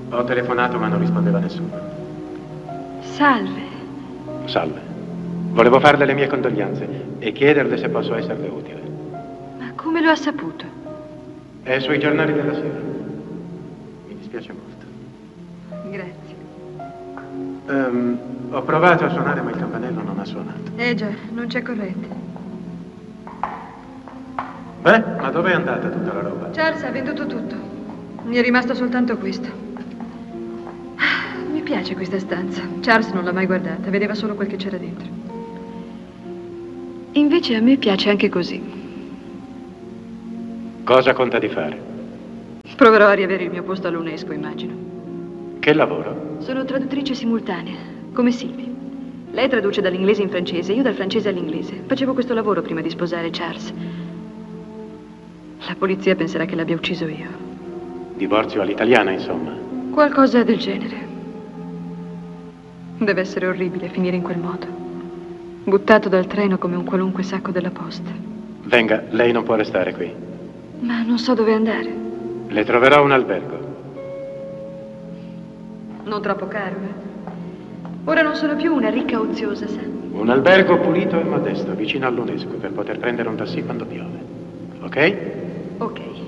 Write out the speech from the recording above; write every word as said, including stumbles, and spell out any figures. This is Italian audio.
Ho telefonato ma non rispondeva nessuno. Salve. Salve. Volevo farle le mie condoglianze e chiederle se posso esserle utile. Ma come lo ha saputo? È sui giornali della sera. Mi dispiace molto. Grazie. Um, ho provato a suonare ma il campanello non ha suonato. Eh già, non c'è corrente. Beh, ma dove è andata tutta la roba? Charles ha venduto tutto. Mi è rimasto soltanto questo. Mi piace questa stanza. Charles non l'ha mai guardata, vedeva solo quel che c'era dentro. Invece a me piace anche così. Cosa conta di fare? Proverò a riavere il mio posto all'UNESCO, immagino. Che lavoro? Sono traduttrice simultanea, come Sylvie. Lei traduce dall'inglese in francese, io dal francese all'inglese. Facevo questo lavoro prima di sposare Charles. La polizia penserà che l'abbia ucciso io. Divorzio all'italiana, insomma. Qualcosa del genere. Deve essere orribile finire in quel modo. Buttato dal treno come un qualunque sacco della posta. Venga, lei non può restare qui. Ma non so dove andare. Le troverò un albergo. Non troppo caro, eh? Ora non sono più una ricca oziosa, sa? Un albergo pulito e modesto, vicino all'UNESCO, per poter prendere un taxi quando piove. Ok? Ok.